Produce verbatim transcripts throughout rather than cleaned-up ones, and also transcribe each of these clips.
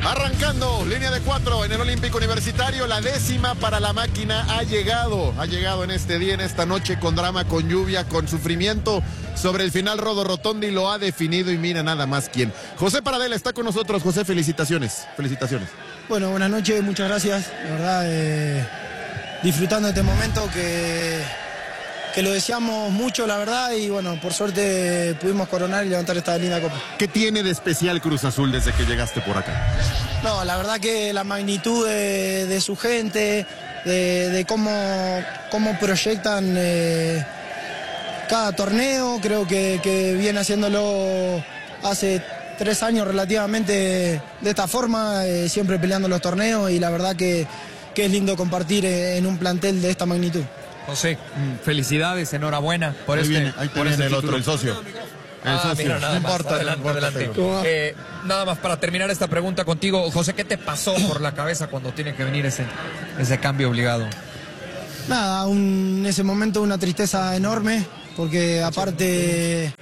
Arrancando, línea de cuatro en el Olímpico Universitario, la décima para la máquina ha llegado, ha llegado en este día, en esta noche, con drama, con lluvia, con sufrimiento. Sobre el final, Rodo Rotondi lo ha definido y mira nada más quién. José Paradela está con nosotros. José, felicitaciones, felicitaciones. Bueno, buenas noches, muchas gracias. La verdad, eh, disfrutando de este momento que, que lo deseamos mucho, la verdad, y bueno, por suerte pudimos coronar y levantar esta linda copa. ¿Qué tiene de especial Cruz Azul desde que llegaste por acá? No, la verdad que la magnitud de, de su gente, de, de cómo, cómo proyectan eh, cada torneo, creo que, que viene haciéndolo hace tres años relativamente de esta forma, eh, siempre peleando los torneos, y la verdad que, que es lindo compartir en un plantel de esta magnitud. José, felicidades, enhorabuena por ahí este. Viene, ahí por viene este el título. otro, el socio. El Ah, socio. mira, nada No más. importa, Adelante, no importa, adelante. pero- Eh, nada más para terminar esta pregunta contigo, José, ¿qué te pasó por la cabeza cuando tiene que venir ese, ese cambio obligado? Nada, un, en ese momento una tristeza enorme, porque aparte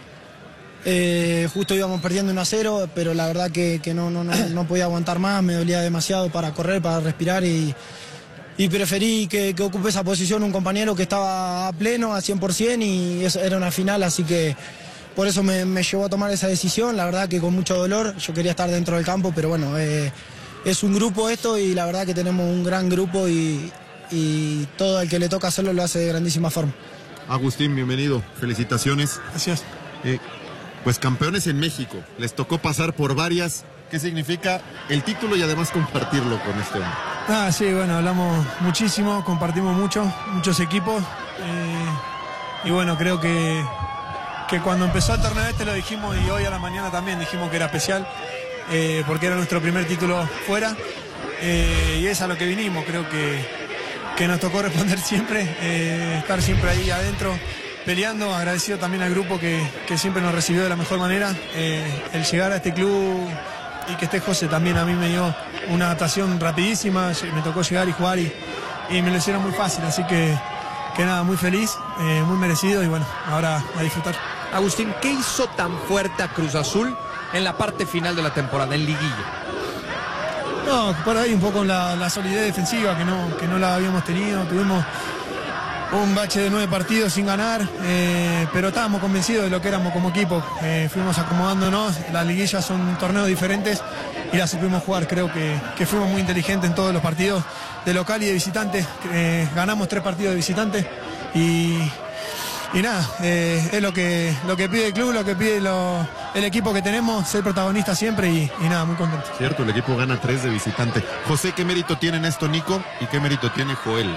eh, justo íbamos perdiendo uno a cero, pero la verdad que, que no, no, no, no podía aguantar más, me dolía demasiado para correr, para respirar, y, y preferí que, que ocupe esa posición un compañero que estaba a pleno, a cien por ciento, y eso era una final, así que por eso me, me llevó a tomar esa decisión. La verdad que con mucho dolor, yo quería estar dentro del campo, pero bueno, eh, es un grupo esto, y la verdad que tenemos un gran grupo, y, y todo el que le toca hacerlo lo hace de grandísima forma. Agustín, bienvenido, felicitaciones. Gracias. Eh, pues campeones en México, les tocó pasar por varias. ¿Qué significa el título y además compartirlo con este hombre? Ah, sí, bueno, hablamos muchísimo, compartimos mucho, muchos equipos. Eh, y bueno, creo que, que cuando empezó el torneo este lo dijimos, y hoy a la mañana también dijimos que era especial, eh, porque era nuestro primer título fuera. Eh, y es a lo que vinimos, creo que, que nos tocó responder siempre, eh, estar siempre ahí adentro, peleando, agradecido también al grupo que, que siempre nos recibió de la mejor manera. Eh, el llegar a este club y que esté José también a mí me dio una adaptación rapidísima, me tocó llegar y jugar, y, y me lo hicieron muy fácil, así que, que nada, muy feliz, eh, muy merecido, y bueno, ahora a disfrutar. Agustín, ¿qué hizo tan fuerte a Cruz Azul en la parte final de la temporada, en liguilla? No, por ahí un poco la, la solidez defensiva que no, que no la habíamos tenido. Tuvimos un bache de nueve partidos sin ganar, eh, pero estábamos convencidos de lo que éramos como equipo. Eh, fuimos acomodándonos, las liguillas son torneos diferentes y las supimos jugar. Creo que, que fuimos muy inteligentes en todos los partidos de local y de visitante. Eh, ganamos tres partidos de visitante y, y nada, eh, es lo que, lo que pide el club, lo que pide lo, el equipo que tenemos, ser protagonista siempre, y, y nada, muy contento. Cierto, el equipo gana tres de visitante. José, ¿qué mérito tiene en esto Nico y qué mérito tiene Joel?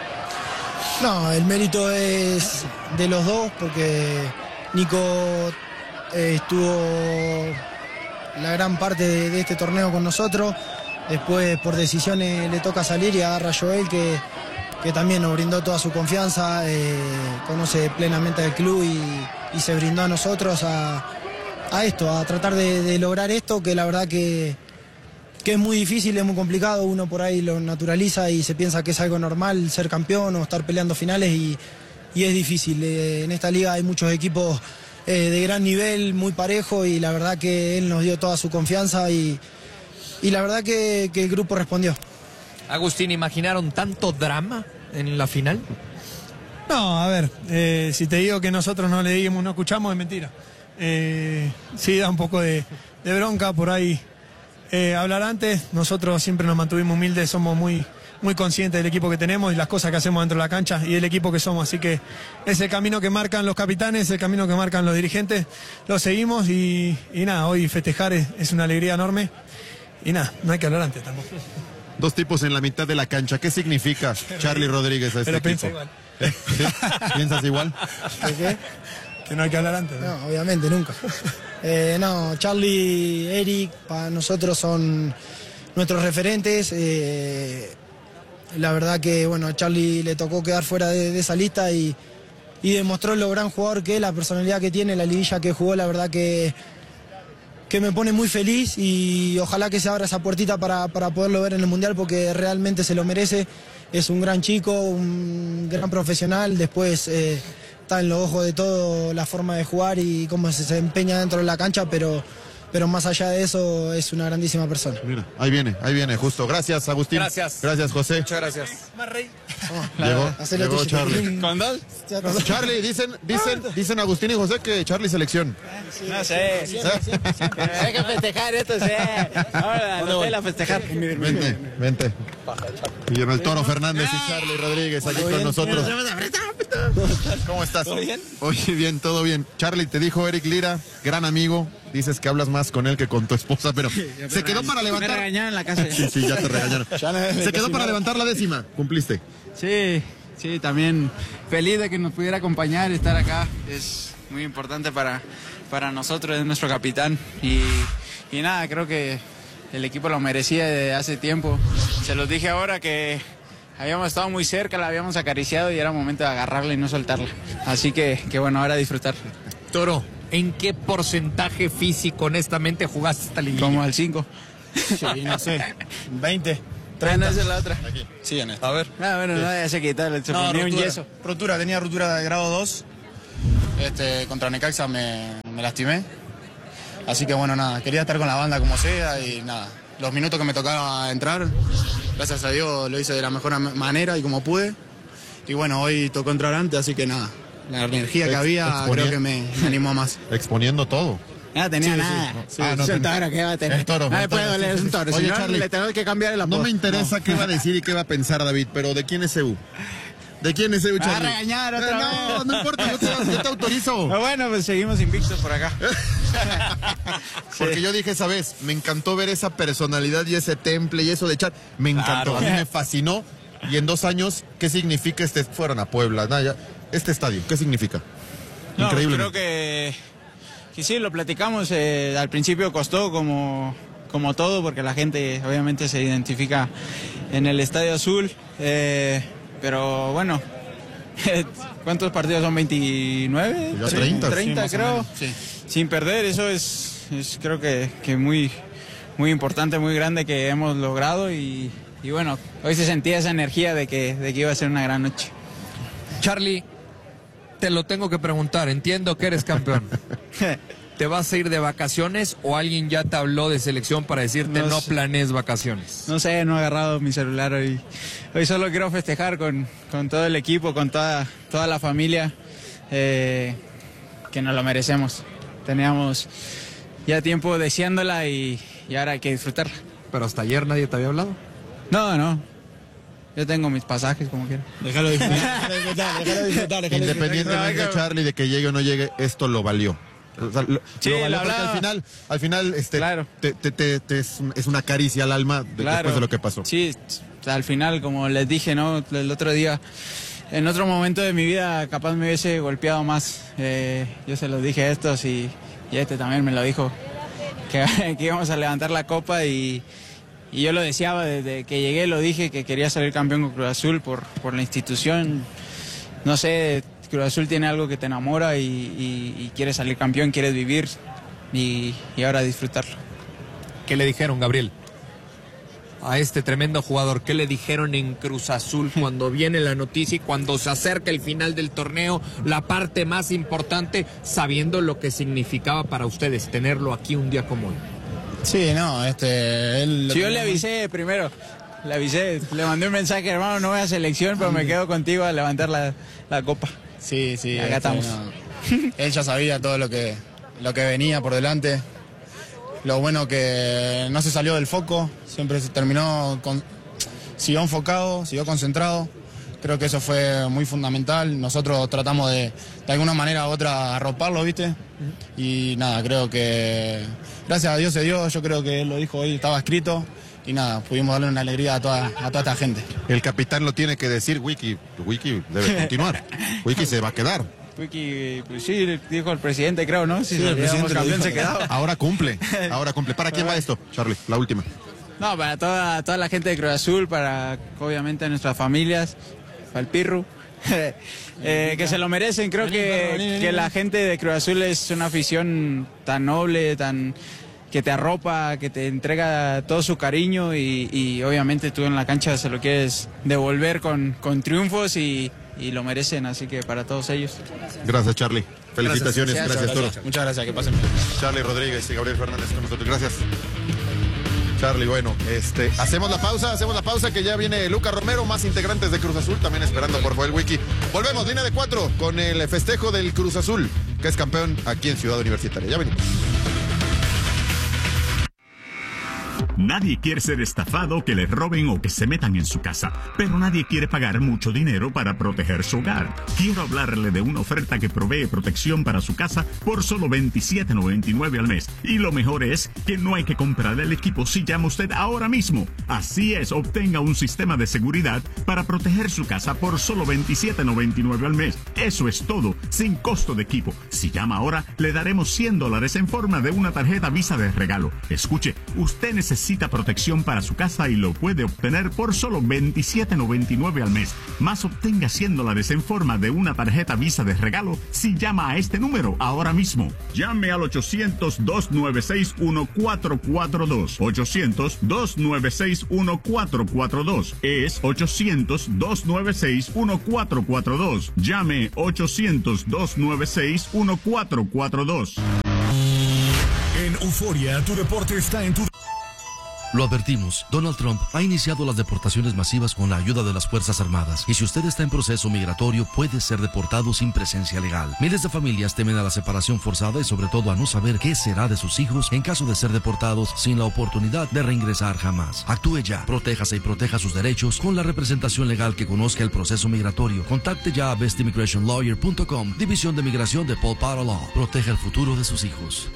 No, el mérito es de los dos, porque Nico eh, estuvo la gran parte de, de este torneo con nosotros. Después, por decisiones, le toca salir y agarra a Joel, que, que también nos brindó toda su confianza, eh, conoce plenamente al club y, y se brindó a nosotros a, a esto, a tratar de, de lograr esto, que la verdad que, que es muy difícil, es muy complicado. Uno por ahí lo naturaliza y se piensa que es algo normal ser campeón o estar peleando finales, y, y es difícil. Eh, en esta liga hay muchos equipos eh, de gran nivel, muy parejo, y la verdad que él nos dio toda su confianza, y, y la verdad que, que el grupo respondió. Agustín, ¿imaginaron tanto drama en la final? No, a ver, eh, si te digo que nosotros no leímos, no escuchamos, es mentira. Eh, sí, da un poco de, de bronca por ahí. Eh, hablar antes, nosotros siempre nos mantuvimos humildes, somos muy, muy conscientes del equipo que tenemos y las cosas que hacemos dentro de la cancha y el equipo que somos, así que es el camino que marcan los capitanes, es el camino que marcan los dirigentes, lo seguimos, y, y nada, hoy festejar es, es una alegría enorme, y nada, no hay que hablar antes tampoco. Dos tipos en la mitad de la cancha, ¿qué significa Charly Rodríguez a este Pero equipo? piensa igual. ¿Sí? ¿Piensas igual? ¿Qué, qué? Que no hay que hablar antes, ¿no? No, obviamente, nunca. Eh, no, Charly, Eric, para nosotros son nuestros referentes. Eh, la verdad que, bueno, a Charly le tocó quedar fuera de, de esa lista, y, y demostró lo gran jugador que es, la personalidad que tiene, la liguilla que jugó. La verdad que, que me pone muy feliz, y ojalá que se abra esa puertita para, para poderlo ver en el Mundial, porque realmente se lo merece. Es un gran chico, un gran profesional. Después eh, está en los ojos de todo la forma de jugar y cómo se desempeña dentro de la cancha, pero, pero más allá de eso es una grandísima persona. Mira, ahí viene, ahí viene, justo. Gracias, Agustín. Gracias. Gracias, José. Muchas gracias. Llegó, Hacelo llegó tuyo, Charlie. Charlie. ¿Con dos? Charlie, dicen, dicen, dicen Agustín y José que Charlie selección. No sé. Hay que festejar esto, sí. Ahora, no a festejar. Vente, vente. Guillermo el Toro Fernández y Charlie Rodríguez aquí con nosotros. ¿Cómo estás? ¿Todo bien? Oye, bien, todo bien. Charlie, te dijo Eric Lira, gran amigo. Dices que hablas más con él que con tu esposa, pero se quedó para Me levantar. regañaron en la casa. Sí, sí, ya te regañaron. Se quedó para levantar la décima. Cumpliste. Sí, sí, también feliz de que nos pudiera acompañar, estar acá. Es muy importante para, para nosotros, es nuestro capitán. Y, y nada, creo que el equipo lo merecía desde hace tiempo. Se los dije ahora que habíamos estado muy cerca, la habíamos acariciado y era momento de agarrarla y no soltarla. Así que, que bueno, ahora disfrutar. Toro, ¿en qué porcentaje físico honestamente jugaste esta liguilla? Como al cinco. Sí, no sé, veinte. treinta esa es la otra. Sí, en esto. A ver. Ah, bueno, no, ya se quitó, se No, ponía un rotura, yeso. rotura, tenía rotura de grado dos. Este, contra Necaxa me, me lastimé. Así que bueno, nada, quería estar con la banda como sea y nada. Los minutos que me tocaba entrar, gracias a Dios lo hice de la mejor manera y como pude. Y bueno, hoy tocó entrar antes, así que nada. La energía que Ex- había exponía- creo que me, me animó más. Exponiendo todo. No tenía Sí, nada. sí. Ah, no es un tenía- toro, ¿qué va a tener? El toro, No el le puede toro, doler, sí, es sí, un toro. sí. Si Oye, no, Charlie, le tenemos que cambiar el apodo. No me interesa qué va a decir y qué va a pensar David, pero ¿de quién es Ebu? ¿De quién es Ebu, Me va a Charlie? regañar otra Eh, No, vez. no importa, yo te, yo te autorizo. Ah, bueno, pues seguimos invictos por acá. Porque yo dije esa vez, me encantó ver esa personalidad y ese temple y eso de chat. Me encantó, Claro. a mí me fascinó. Y en dos años, ¿qué significa este? Fueron a Puebla, nada, ya. Este estadio, ¿qué significa? No, Increíble. creo que, que sí, lo platicamos. Eh, al principio costó como, como todo, porque la gente obviamente se identifica en el Estadio Azul. Eh, pero bueno, ¿cuántos partidos son? ¿veintinueve? Ya treinta. treinta Sí, más o creo. menos, sí. Sin perder, eso es, es creo que, que muy, muy importante, muy grande que hemos logrado. Y, y bueno, hoy se sentía esa energía de que, de que iba a ser una gran noche. Charlie, te lo tengo que preguntar. Entiendo que eres campeón. ¿Te vas a ir de vacaciones o alguien ya te habló de selección para decirte No no sé. planees vacaciones? No sé, no he agarrado mi celular hoy. Hoy solo quiero festejar con, con todo el equipo, con toda, toda la familia, eh, que nos lo merecemos. Teníamos ya tiempo deseándola y, y ahora hay que disfrutarla. Pero hasta ayer nadie te había hablado. No, no. Yo tengo mis pasajes como quiera. Déjalo disfrutar, déjalo disfrutar, déjalo Independientemente, disfrutar. Charlie, de que llegue o no llegue, esto lo valió. O sea, lo, Sí, lo valió lo porque hablaba. al final, al final este, Claro. te, te- te- te es, es una caricia al alma de- después de lo que pasó. Sí, al final, como les dije, ¿no? El otro día, en otro momento de mi vida, capaz me hubiese golpeado más. Eh, yo se los dije a estos y, y este también me lo dijo, que, que íbamos a levantar la copa y, y yo lo deseaba desde que llegué, lo dije, que quería salir campeón con Cruz Azul por, por la institución. No sé, Cruz Azul tiene algo que te enamora y, y, y quieres salir campeón, quieres vivir y, y ahora disfrutarlo. ¿Qué le dijeron, Gabriel? A este tremendo jugador, ¿qué le dijeron en Cruz Azul cuando viene la noticia y cuando se acerca el final del torneo, la parte más importante, sabiendo lo que significaba para ustedes tenerlo aquí un día como hoy? Sí, no, este... Él, Si yo le avisé primero, le avisé, le mandé un mensaje, hermano, no voy a selección, pero me quedo contigo a levantar la, la copa. Sí, sí. Acá este, estamos. no. Él ya sabía todo lo que, lo que venía por delante. Lo bueno que no se salió del foco, siempre se terminó, con, siguió enfocado, siguió concentrado. Creo que eso fue muy fundamental. Nosotros tratamos de, de alguna manera u otra, arroparlo, ¿viste? Y nada, creo que gracias a Dios se dio. Yo creo que él lo dijo hoy, estaba escrito. Y nada, pudimos darle una alegría a toda, a toda esta gente. El capitán lo tiene que decir, Wiki, Wiki debe continuar. Wiki se va a quedar. Wiki, pues sí, dijo el presidente, creo, ¿no? Si Sí, el salíamos presidente lo campeón dijo. se quedaba. Ahora cumple, ahora cumple. ¿Para quién va esto, Charlie? La última. No, para toda, toda la gente de Cruz Azul, para obviamente nuestras familias, para el Pirru, eh, que se lo merecen. Creo que, que la gente de Cruz Azul es una afición tan noble, tan que te arropa, que te entrega todo su cariño y, y obviamente tú en la cancha se lo quieres devolver con, con triunfos y, y lo merecen, así que para todos ellos. Gracias, Charlie. Felicitaciones, gracias, gracias, Toro. gracias. Muchas gracias, que pasen bien. Charlie Rodríguez y Gabriel Fernández con nosotros. Gracias. Charlie, bueno, este, hacemos la pausa, hacemos la pausa que ya viene Luca Romero, más integrantes de Cruz Azul, también esperando por Joel Wiki. Volvemos, línea de cuatro, con el festejo del Cruz Azul, que es campeón aquí en Ciudad Universitaria. Ya venimos. Nadie quiere ser estafado, que le roben o que se metan en su casa, pero nadie quiere pagar mucho dinero para proteger su hogar. Quiero hablarle de una oferta que provee protección para su casa por solo veintisiete noventa y nueve al mes. Y lo mejor es que no hay que comprar el equipo si llama usted ahora mismo. Así es, obtenga un sistema de seguridad para proteger su casa por solo veintisiete noventa y nueve al mes. Eso es todo, sin costo de equipo. Si llama ahora, le daremos cien dólares en forma de una tarjeta Visa de regalo. Escuche, usted necesita Necesita protección para su casa y lo puede obtener por solo veintisiete noventa y nueve al mes. Más obtenga cien dólares en forma de una tarjeta Visa de regalo si llama a este número ahora mismo. Llame al ochocientos, dos nueve seis, uno cuatro cuatro dos. ochocientos, dos nueve seis, uno cuatro cuatro dos. Es ochocientos, dos nueve seis, uno cuatro cuatro dos. Llame ochocientos, dos nueve seis, uno cuatro cuatro dos. En Euforia, tu deporte está en tu... Lo advertimos, Donald Trump ha iniciado las deportaciones masivas con la ayuda de las Fuerzas Armadas, y si usted está en proceso migratorio puede ser deportado sin presencia legal. Miles de familias temen a la separación forzada y sobre todo a no saber qué será de sus hijos en caso de ser deportados sin la oportunidad de reingresar jamás. Actúe ya, protéjase y proteja sus derechos con la representación legal que conozca el proceso migratorio. Contacte ya a best immigration lawyer punto com, División de Migración de Paul Potter Law. Proteja el futuro de sus hijos.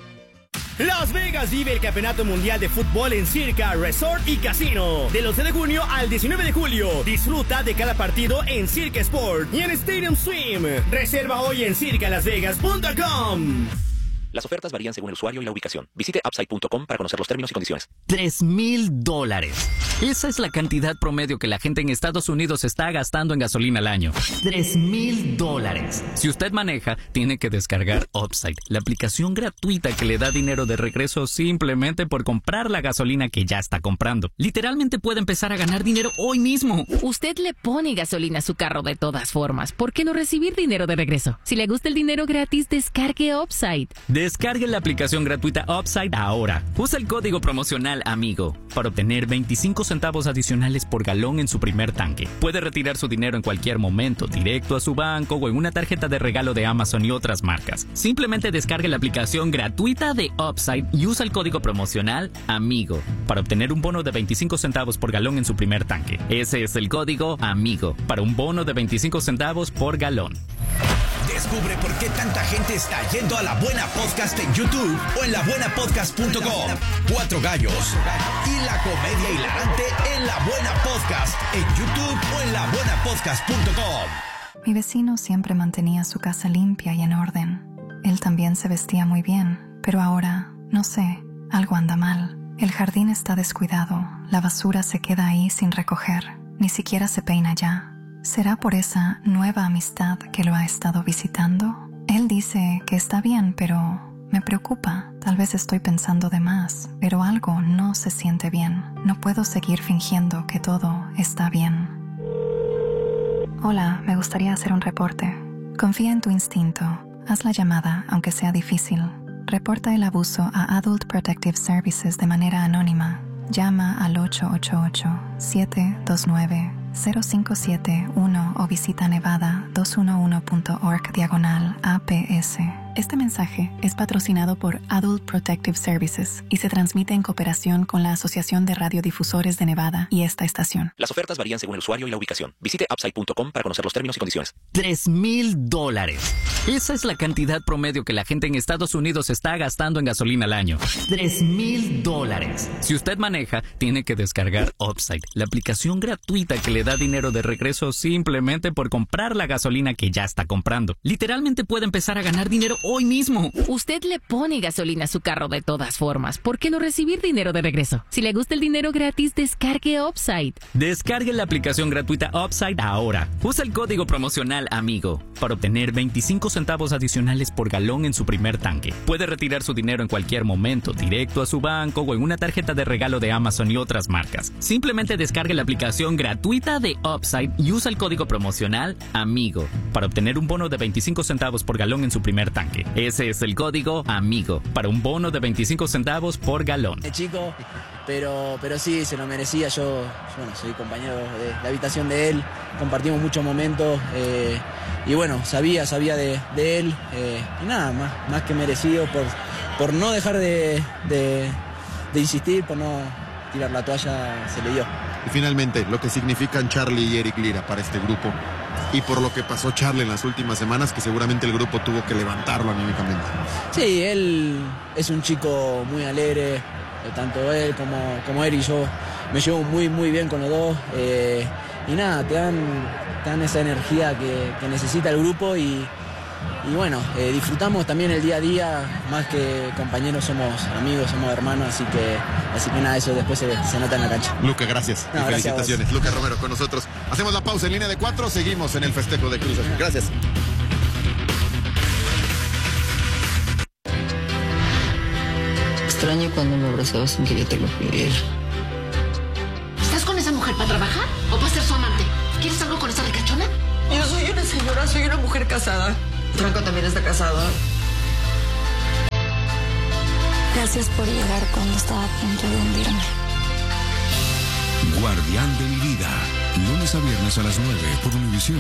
Las Vegas vive el Campeonato Mundial de Fútbol en Circa Resort y Casino. Del once de junio al diecinueve de julio. Disfruta de cada partido en Circa Sport y en Stadium Swim. Reserva hoy en circa las vegas punto com. Las ofertas varían según el usuario y la ubicación. Visite upside punto com para conocer los términos y condiciones. Tres mil dólares. Esa es la cantidad promedio que la gente en Estados Unidos está gastando en gasolina al año. Tres mil dólares. Si usted maneja, tiene que descargar Upside, la aplicación gratuita que le da dinero de regreso simplemente por comprar la gasolina que ya está comprando. Literalmente puede empezar a ganar dinero hoy mismo. Usted le pone gasolina a su carro de todas formas. ¿Por qué no recibir dinero de regreso? Si le gusta el dinero gratis, descargue Upside. Descargue la aplicación gratuita Upside ahora. Usa el código promocional AMIGO para obtener veinticinco centavos adicionales por galón en su primer tanque. Puede retirar su dinero en cualquier momento, directo a su banco o en una tarjeta de regalo de Amazon y otras marcas. Simplemente descargue la aplicación gratuita de Upside y usa el código promocional AMIGO para obtener un bono de veinticinco centavos por galón en su primer tanque. Ese es el código AMIGO para un bono de veinticinco centavos por galón. Descubre por qué tanta gente está yendo a La Buena Podcast en YouTube o en la buena podcast punto com. Cuatro gallos y la comedia hilarante en La Buena Podcast en YouTube o en la buena podcast punto com. Mi vecino siempre mantenía su casa limpia y en orden. Él también se vestía muy bien, pero ahora, no sé, algo anda mal. El jardín está descuidado, la basura se queda ahí sin recoger, ni siquiera se peina ya. ¿Será por esa nueva amistad que lo ha estado visitando? Él dice que está bien, pero me preocupa. Tal vez estoy pensando de más, pero algo no se siente bien. No puedo seguir fingiendo que todo está bien. Hola, me gustaría hacer un reporte. Confía en tu instinto. Haz la llamada, aunque sea difícil. Reporta el abuso a Adult Protective Services de manera anónima. Llama al ocho ocho ocho, siete dos nueve, cero cinco siete uno o visita nevada dos uno uno punto org diagonal A P S. Este mensaje es patrocinado por Adult Protective Services y se transmite en cooperación con la Asociación de Radiodifusores de Nevada y esta estación. Las ofertas varían según el usuario y la ubicación. Visite upside punto com para conocer los términos y condiciones. Tres mil dólares. Esa es la cantidad promedio que la gente en Estados Unidos está gastando en gasolina al año. Tres mil dólares. Si usted maneja, tiene que descargar Upside, la aplicación gratuita que le da dinero de regreso simplemente por comprar la gasolina que ya está comprando. Literalmente puede empezar a ganar dinero hoy mismo. Usted le pone gasolina a su carro de todas formas. ¿Por qué no recibir dinero de regreso? Si le gusta el dinero gratis, descargue Upside. Descargue la aplicación gratuita Upside ahora. Usa el código promocional AMIGO para obtener veinticinco centavos adicionales por galón en su primer tanque. Puede retirar su dinero en cualquier momento, directo a su banco o en una tarjeta de regalo de Amazon y otras marcas. Simplemente descargue la aplicación gratuita de Upside y usa el código promocional AMIGO para obtener un bono de veinticinco centavos por galón en su primer tanque. Ese es el código AMIGO para un bono de veinticinco centavos por galón. De chico, pero, pero sí, se lo merecía. Yo, yo bueno, soy compañero de la habitación de él, compartimos muchos momentos eh, y bueno, sabía, sabía de, de él eh, y nada, más, más que merecido por, por no dejar de, de, de insistir, por no tirar la toalla, se le dio. Y finalmente, lo que significan Charlie y Eric Lira para este grupo y por lo que pasó Charlie en las últimas semanas, que seguramente el grupo tuvo que levantarlo anímicamente. Sí, él es un chico muy alegre, tanto él como, como Eric, yo me llevo muy muy bien con los dos eh, y nada, te dan, te dan esa energía que, que necesita el grupo y, y bueno, eh, disfrutamos también el día a día, más que compañeros somos amigos, somos hermanos, así que, así que nada, eso después se, se nota en la cancha. Luca, gracias No, y gracias felicitaciones. Luca Romero con nosotros. Hacemos la pausa en línea de cuatro, seguimos en el festejo de Cruz Azul. Gracias. Extraño cuando me abrazabas sin que yo te lo pidiera. ¿Estás con esa mujer para trabajar o para ser su amante? ¿Quieres algo con esa ricachona? Yo soy una señora, soy una mujer casada. Franco también está casado. Gracias por llegar cuando estaba a punto de hundirme. Guardián de mi vida. Lunes a viernes a las nueve por Univisión.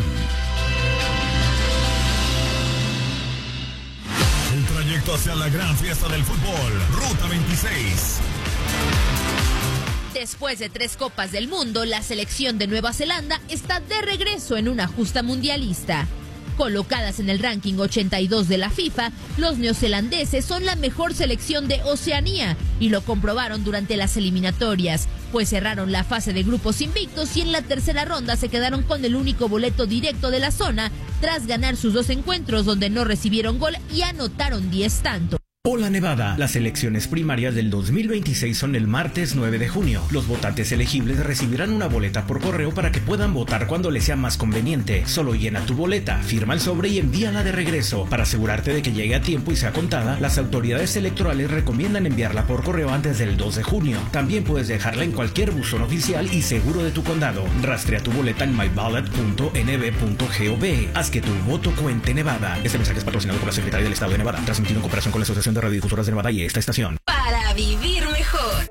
El trayecto hacia la gran fiesta del fútbol. Ruta veintiséis. Después de tres Copas del Mundo, la selección de Nueva Zelanda está de regreso en una justa mundialista. Colocadas en el ranking ochenta y dos de la FIFA, los neozelandeses son la mejor selección de Oceanía y lo comprobaron durante las eliminatorias, pues cerraron la fase de grupos invictos y en la tercera ronda se quedaron con el único boleto directo de la zona tras ganar sus dos encuentros donde no recibieron gol y anotaron diez tantos. Hola Nevada, las elecciones primarias del dos mil veintiséis son el martes nueve de junio. Los votantes elegibles recibirán una boleta por correo para que puedan votar cuando les sea más conveniente. Solo llena tu boleta, firma el sobre y envíala de regreso. Para asegurarte de que llegue a tiempo y sea contada, las autoridades electorales recomiendan enviarla por correo antes del dos de junio. También puedes dejarla en cualquier buzón oficial y seguro de tu condado. Rastrea tu boleta en my ballot punto n b punto gov. Haz que tu voto cuente, Nevada. Este mensaje es patrocinado por la Secretaría del Estado de Nevada, transmitido en cooperación con la Asociación de Radiodifusoras de Nevada y esta estación. Para vivir mejor.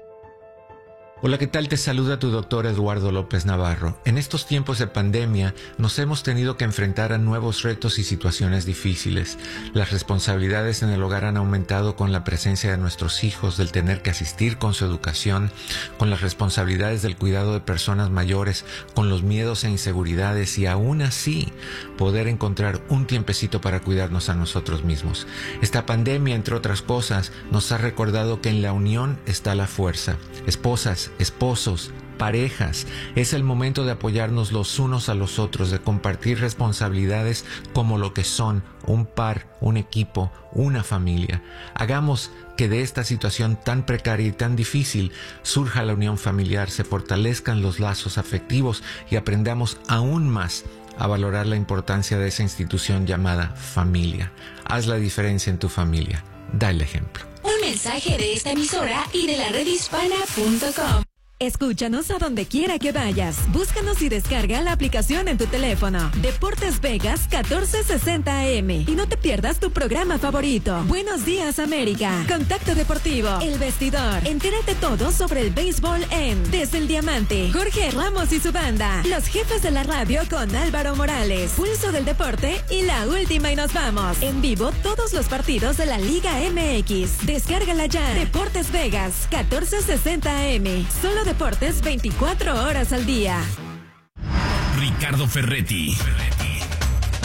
Hola, ¿qué tal? Te saluda tu doctor Eduardo López Navarro. En estos tiempos de pandemia nos hemos tenido que enfrentar a nuevos retos y situaciones difíciles. Las responsabilidades en el hogar han aumentado con la presencia de nuestros hijos, del tener que asistir con su educación, con las responsabilidades del cuidado de personas mayores, con los miedos e inseguridades y aún así poder encontrar un tiempecito para cuidarnos a nosotros mismos. Esta pandemia, entre otras cosas, nos ha recordado que en la unión está la fuerza. Esposas, esposos, parejas, es el momento de apoyarnos los unos a los otros, de compartir responsabilidades como lo que son, un par, un equipo, una familia. Hagamos que de esta situación tan precaria y tan difícil surja la unión familiar, se fortalezcan los lazos afectivos y aprendamos aún más a valorar la importancia de esa institución llamada familia. Haz la diferencia en tu familia. Da el ejemplo. Un mensaje de esta emisora y de la red hispana punto com. Escúchanos a donde quiera que vayas. Búscanos y descarga la aplicación en tu teléfono. Deportes Vegas catorce sesenta A M. Y no te pierdas tu programa favorito. Buenos días, América. Contacto Deportivo. El Vestidor. Entérate todo sobre el béisbol en Desde el Diamante. Jorge Ramos y su banda. Los Jefes de la Radio con Álvaro Morales. Pulso del Deporte y La Última y nos vamos. En vivo todos los partidos de la Liga M X. Descárgala ya. Deportes Vegas catorce sesenta A M. Solo de Deportes veinticuatro horas al día. Ricardo Ferretti.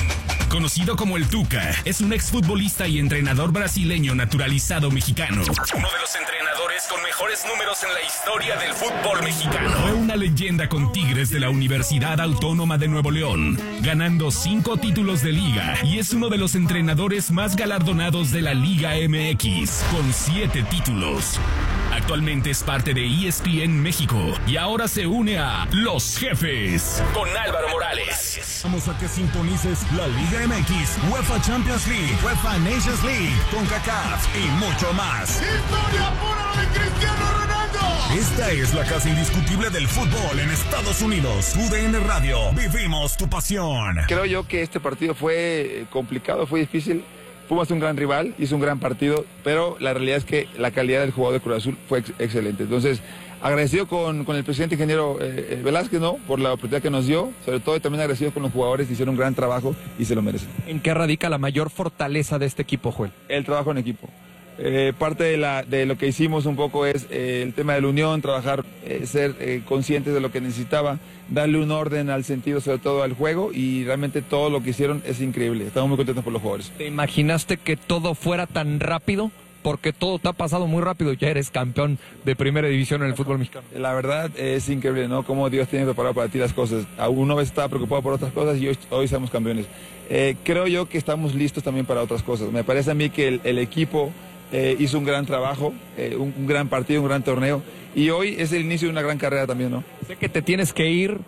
conocido como el Tuca, es un exfutbolista y entrenador brasileño naturalizado mexicano. Uno de los entrenadores con mejores números en la historia del fútbol mexicano. Fue una leyenda con Tigres de la Universidad Autónoma de Nuevo León, ganando cinco títulos de liga, y es uno de los entrenadores más galardonados de la Liga M X, con siete títulos. Actualmente es parte de E S P N México y ahora se une a Los Jefes con Álvaro Morales. Vamos a que sintonices la Liga M X, UEFA Champions League, UEFA Nations League, CONCACAF y mucho más. ¡Historia pura de Cristiano Ronaldo! Esta es la casa indiscutible del fútbol en Estados Unidos. U D N Radio, vivimos tu pasión. Creo yo que este partido fue complicado, fue difícil. Pumas es un gran rival, hizo un gran partido, pero la realidad es que la calidad del jugador de Cruz Azul fue ex excelente. Entonces, agradecido con, con el presidente ingeniero eh, Velázquez, ¿no?, por la oportunidad que nos dio, sobre todo y también agradecido con los jugadores, hicieron un gran trabajo y se lo merecen. ¿En qué radica la mayor fortaleza de este equipo, Joel? El trabajo en equipo. Eh, parte de, la, de lo que hicimos un poco es eh, el tema de la unión, trabajar, eh, ser eh, conscientes de lo que necesitaba, darle un orden al sentido, sobre todo al juego, y realmente todo lo que hicieron es increíble. Estamos muy contentos por los jugadores. ¿Te imaginaste que todo fuera tan rápido? Porque todo te ha pasado muy rápido, ya eres campeón de primera división en el fútbol mexicano. La verdad es increíble, ¿no?, cómo Dios tiene preparado para ti las cosas. Uno a veces estaba preocupado por otras cosas y hoy, hoy somos campeones. Eh, creo yo que estamos listos también para otras cosas. Me parece a mí que el, el equipo eh, hizo un gran trabajo, eh, un, un gran partido, un gran torneo, y hoy es el inicio de una gran carrera también, ¿no? Sé que te tienes que ir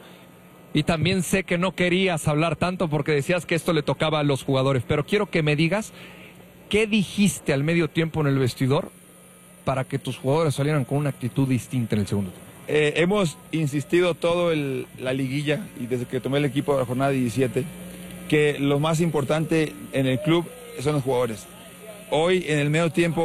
y también sé que no querías hablar tanto porque decías que esto le tocaba a los jugadores, pero quiero que me digas qué dijiste al medio tiempo en el vestidor para que tus jugadores salieran con una actitud distinta en el segundo tiempo. Eh, hemos insistido todo el, la liguilla y desde que tomé el equipo de la jornada diecisiete que lo más importante en el club son los jugadores. Hoy en el medio tiempo